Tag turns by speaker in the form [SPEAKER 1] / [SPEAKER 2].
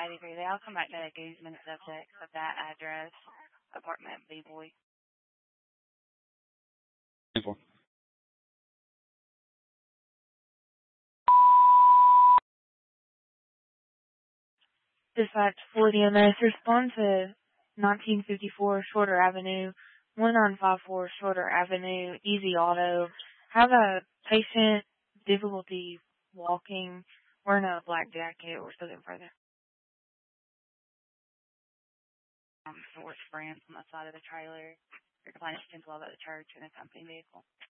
[SPEAKER 1] I agree. They all come back to the Guzman subject of that address, apartment B-Boy. Dispatch 40 MS, respond to 1954 Shorter Avenue, 1954 Shorter Avenue, Easy Auto. Have a patient difficulty walking, wearing a black jacket or something further. Sports brands on the side of the trailer. Your client is about the church and a company vehicle.